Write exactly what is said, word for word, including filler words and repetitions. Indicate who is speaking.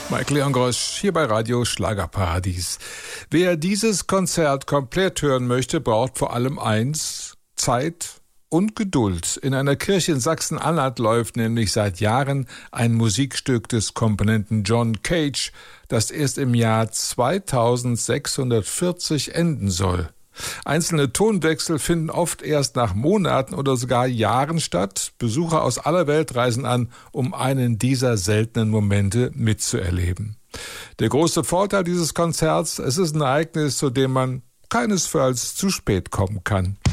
Speaker 1: Michael Leon-Grosch hier bei Radio Schlagerparadies. Wer dieses Konzert komplett hören möchte, braucht vor allem eins: Zeit und Geduld. In einer Kirche in Sachsen-Anhalt läuft nämlich seit Jahren ein Musikstück des Komponenten John Cage, das erst im Jahr zweitausendsechshundertvierzig enden soll. Einzelne Tonwechsel finden oft erst nach Monaten oder sogar Jahren statt. Besucher aus aller Welt reisen an, um einen dieser seltenen Momente mitzuerleben. Der große Vorteil dieses Konzerts: es ist ein Ereignis, zu dem man keinesfalls zu spät kommen kann.